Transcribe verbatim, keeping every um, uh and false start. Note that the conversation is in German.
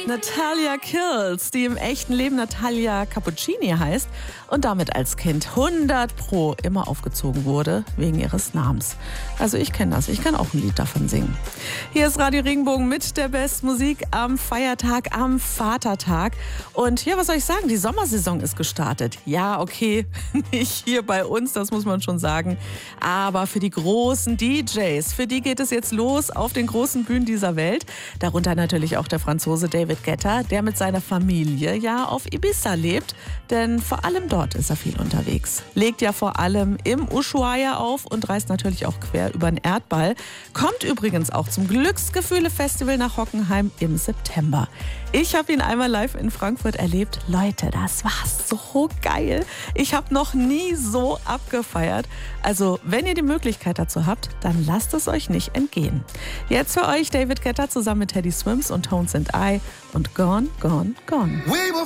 Natalia Kills, die im echten Leben Natalia Cappuccini heißt und damit als Kind hundert Pro immer aufgezogen wurde wegen ihres Namens. Also ich kenne das, ich kann auch ein Lied davon singen. Hier ist Radio Regenbogen mit der besten Musik am Feiertag, am Vatertag. Und ja, was soll ich sagen, die Sommersaison ist gestartet. Ja, okay, nicht hier bei uns, das muss man schon sagen. Aber für die großen D Js, für die geht es jetzt los auf den großen Bühnen dieser Welt. Darunter natürlich auch der Franzose David Guetta, der mit seiner Familie ja auf Ibiza lebt. Denn vor allem dort ist er viel unterwegs. Legt ja vor allem im Ushuaia auf und reist natürlich auch quer über den Erdball. Kommt übrigens auch zum Glücksgefühle-Festival nach Hockenheim im September. Ich habe ihn einmal live in Frankfurt erlebt. Leute, das war so geil. Ich habe noch nie so abgefeiert. Also, wenn ihr die Möglichkeit dazu habt, dann lasst es euch nicht entgehen. Jetzt für euch David Guetta zusammen mit Teddy Swims und Tones and I und Gone, Gone, Gone.